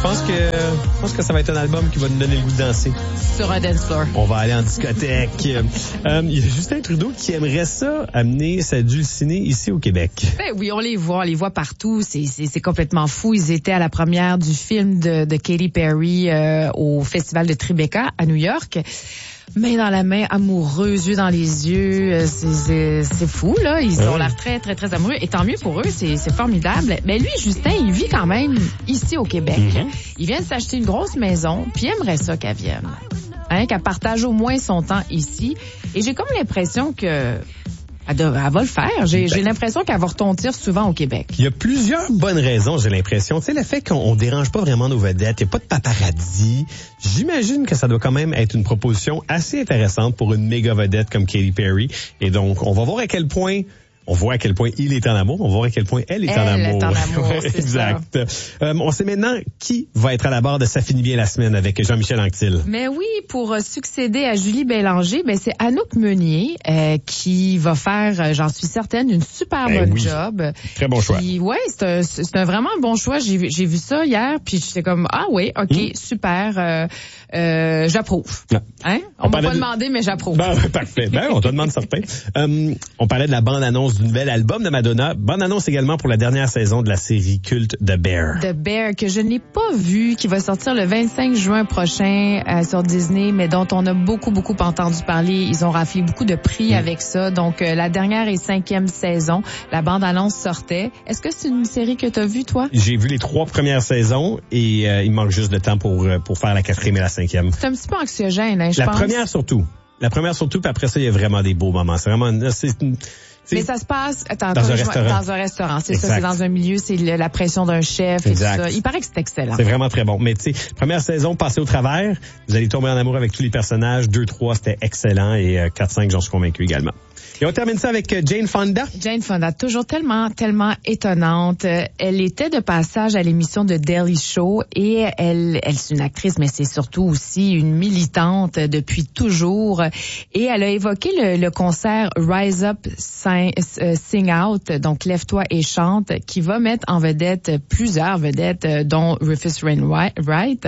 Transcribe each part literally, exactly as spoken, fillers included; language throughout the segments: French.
Je pense que je pense que ça va être un album qui va nous donner le goût de danser. Sur un dance floor. On va aller en discothèque. euh, il y a Justin Trudeau qui aimerait ça amener sa dulcinée ici au Québec. Ben oui, on les voit, on les voit partout. C'est, c'est, c'est complètement fou. Ils étaient à la première du film de, de Katy Perry euh, au Festival de Tribeca à New York. Main dans la main, amoureux, yeux dans les yeux, c'est, c'est, c'est fou, là. Ils ont l'air très, très, très amoureux. Et tant mieux pour eux, c'est, c'est formidable. Mais lui, Justin, il vit quand même ici au Québec. Mm-hmm. Il vient de s'acheter une grosse maison, puis il aimerait ça qu'elle vienne. Hein, qu'elle partage au moins son temps ici. Et j'ai comme l'impression que... Elle, doit, elle va le faire. J'ai, ben, j'ai l'impression qu'elle va retentir souvent au Québec. Il y a plusieurs bonnes raisons, j'ai l'impression. Tu sais, le fait qu'on on dérange pas vraiment nos vedettes, il n'y a pas de paparazzi. J'imagine que ça doit quand même être une proposition assez intéressante pour une méga vedette comme Katy Perry. Et donc, on va voir à quel point... On voit à quel point il est en amour, on voit à quel point elle est elle en amour. Elle est en amour, c'est exact. Euh, on sait maintenant qui va être à la barre de Ça finit bien la semaine avec Jean-Michel Anctil. Mais oui, pour succéder à Julie Bélanger, ben c'est Anouk Meunier euh, qui va faire, j'en suis certaine, une super ben bonne oui. job. Très bon choix. Oui, ouais, c'est un, c'est un vraiment bon choix. J'ai, j'ai vu ça hier, puis j'étais comme ah oui, ok, mmh. super, euh, euh, j'approuve. Hein? On, on m'a pas de... demandé, mais j'approuve. Ben, parfait. Ben, on te demande certain. Um, on parlait de la bande-annonce du nouvel album de Madonna. Bande-annonce également pour la dernière saison de la série culte The Bear. The Bear, que je n'ai pas vu, qui va sortir le vingt-cinq juin prochain euh, sur Disney, mais dont on a beaucoup, beaucoup entendu parler. Ils ont raflé beaucoup de prix mmh. avec ça. Donc, euh, la dernière et cinquième saison, la bande-annonce sortait. Est-ce que c'est une série que tu as vue, toi? J'ai vu les trois premières saisons et euh, il manque juste de temps pour, pour faire la quatrième et la cinquième. C'est un petit peu anxiogène, hein, je la pense. La première surtout. La première surtout, puis après ça, il y a vraiment des beaux moments. C'est vraiment... C'est, c'est, mais ça se passe attends, dans, attends, un je, restaurant. dans un restaurant. C'est exact. Ça, c'est dans un milieu, c'est le, la pression d'un chef exact. Et tout ça. Il paraît que c'est excellent. C'est vraiment très bon. Mais tu sais, première saison, passez au travers, vous allez tomber en amour avec tous les personnages. deux, trois, c'était excellent. Et euh, quatre, cinq, j'en suis convaincu également. Et on termine ça avec Jane Fonda. Jane Fonda, toujours tellement, tellement étonnante. Elle était de passage à l'émission de Daily Show et elle, elle c'est une actrice, mais c'est surtout aussi une militante depuis toujours. Et elle a évoqué le, le concert Rise Up, Sing, Sing Out, donc Lève-toi et chante, qui va mettre en vedette plusieurs vedettes, dont Rufus Wainwright.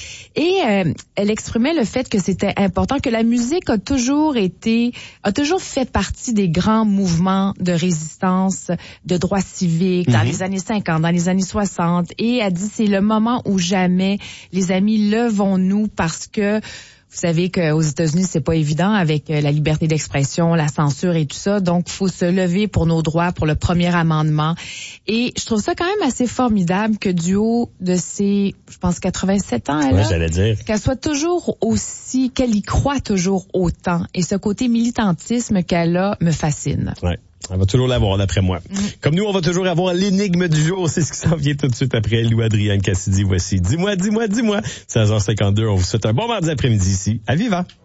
Et euh, elle exprimait le fait que c'était important, que la musique a toujours été, a toujours fait partie des grands mouvements de résistance, de droits civiques, mm-hmm. dans les années cinquante, dans les années soixante. Et elle dit, c'est le moment où jamais, les amis, levons-nous parce que vous savez qu'aux États-Unis, c'est pas évident avec la liberté d'expression, la censure et tout ça. Donc, faut se lever pour nos droits, pour le premier amendement. Et je trouve ça quand même assez formidable que du haut de ses, je pense, quatre-vingt-sept ans, elle ouais, a, j'allais dire. qu'elle soit toujours aussi, qu'elle y croit toujours autant. Et ce côté militantisme qu'elle a me fascine. Ouais. Elle va toujours l'avoir, d'après moi. Mm. Comme nous, on va toujours avoir l'énigme du jour. C'est ce qui s'en vient tout de suite après. Louis-Adrien Cassidy, voici. Dis-moi, dis-moi, dis-moi. seize heures cinquante-deux, on vous souhaite un bon mardi après-midi ici, à Viva.